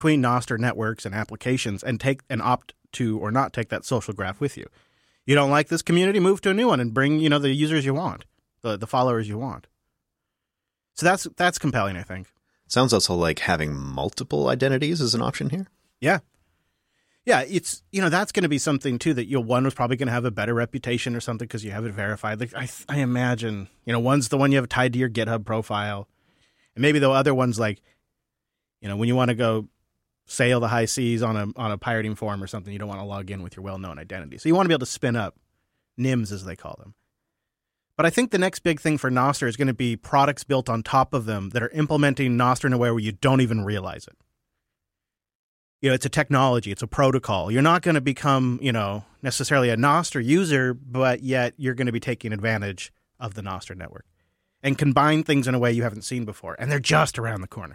between Nostr networks and applications and opt to or not take that social graph with you. You don't like this community, move to a new one and bring, the users you want, the followers you want. So that's compelling, I think. Sounds also like having multiple identities is an option here. Yeah. Yeah, it's, that's going to be something, too, that one was probably going to have a better reputation or something because you have it verified. Like I imagine, one's the one you have tied to your GitHub profile. And maybe the other one's like, when you want to go sail the high seas on a pirating forum or something, you don't want to log in with your well-known identity. So you want to be able to spin up NIMs, as they call them. But I think the next big thing for Nostr is going to be products built on top of them that are implementing Nostr in a way where you don't even realize it. It's a technology, it's a protocol. You're not going to become, necessarily a Nostr user, but yet you're going to be taking advantage of the Nostr network and combine things in a way you haven't seen before. And they're just around the corner.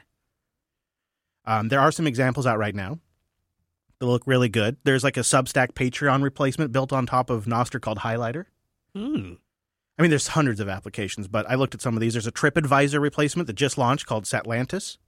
There are some examples out right now that look really good. There's like a Substack Patreon replacement built on top of Nostr called Highlighter. I mean, there's hundreds of applications, but I looked at some of these. There's a TripAdvisor replacement that just launched called Satlantis.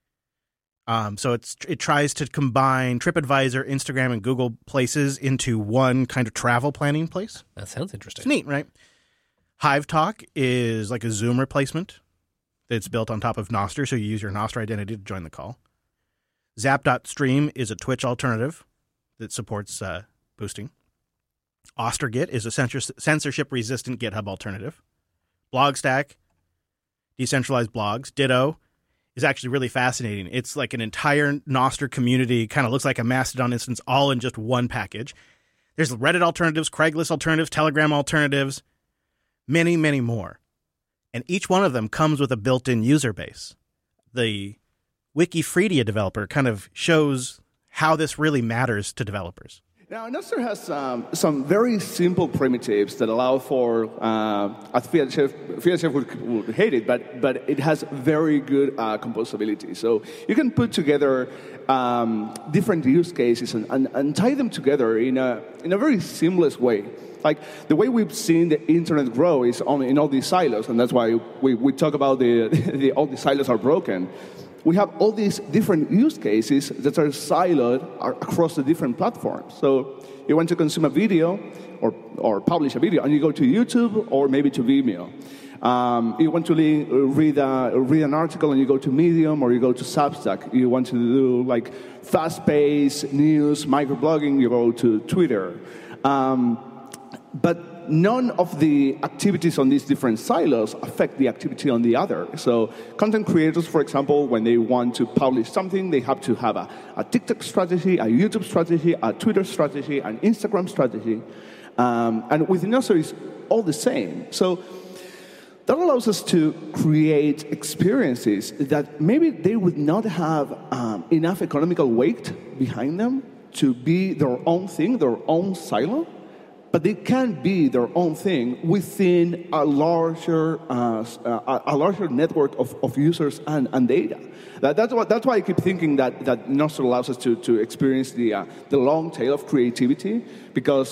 So it tries to combine TripAdvisor, Instagram, and Google Places into one kind of travel planning place. That sounds interesting. It's neat, right? HiveTalk is like a Zoom replacement that's built on top of Nostr, so you use your Nostr identity to join the call. Zap.stream is a Twitch alternative that supports boosting. Ostergit is a censorship-resistant GitHub alternative. Blogstack, decentralized blogs. Ditto is actually really fascinating. It's like an entire Nostr community, kind of looks like a Mastodon instance, all in just one package. There's Reddit alternatives, Craigslist alternatives, Telegram alternatives, many, many more. And each one of them comes with a built-in user base. The Wikifredia developer kind of shows how this really matters to developers. Now, Nostr has some very simple primitives that allow for, Fiat Chef would hate it, but it has very good composability. So you can put together different use cases and tie them together in a very seamless way. Like the way we've seen the internet grow is in all these silos, and that's why we talk about all the silos are broken. We have all these different use cases that are siloed across the different platforms. So you want to consume a video or publish a video, and you go to YouTube or maybe to Vimeo. You want to read an article, and you go to Medium or you go to Substack. You want to do like fast-paced news, microblogging, you go to Twitter. But none of the activities on these different silos affect the activity on the other. So content creators, for example, when they want to publish something, they have to have a TikTok strategy, a YouTube strategy, a Twitter strategy, an Instagram strategy. And with Nostr, it's all the same. So that allows us to create experiences that maybe they would not have enough economical weight behind them to be their own thing, their own silo. But they can be their own thing within a larger network of users and data. That's why I keep thinking that Nostr allows us to experience the long tail of creativity, because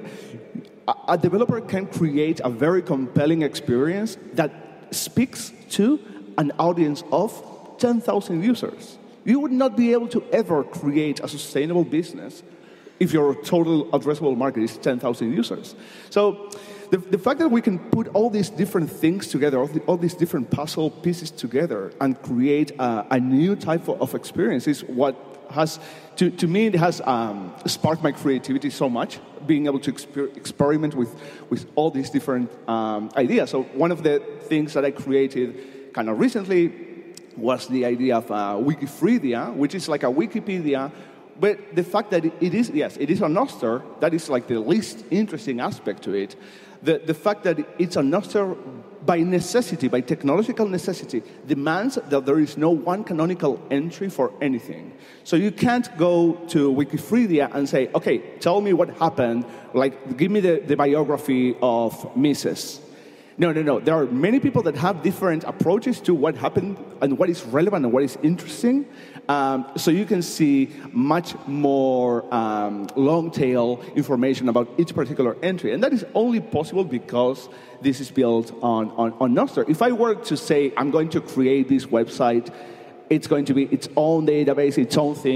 a developer can create a very compelling experience that speaks to an audience of 10,000 users. You would not be able to ever create a sustainable business if your total addressable market is 10,000 users. So the fact that we can put all these different things together, all these different puzzle pieces together and create a new type of experience is what has, to me, it has sparked my creativity so much, being able to experiment with all these different ideas. So one of the things that I created kind of recently was the idea of Wikifredia, which is like a Wikipedia. But the fact that it is a Nostr, that is like the least interesting aspect to it. The fact that it's a Nostr by necessity, by technological necessity, demands that there is no one canonical entry for anything. So you can't go to Wikifredia and say, okay, tell me what happened, like give me the biography of Mises. No. There are many people that have different approaches to what happened and what is relevant and what is interesting. So you can see much more long-tail information about each particular entry. And that is only possible because this is built on Nostr. If I were to say, I'm going to create this website it's going to be its own database, its own thing.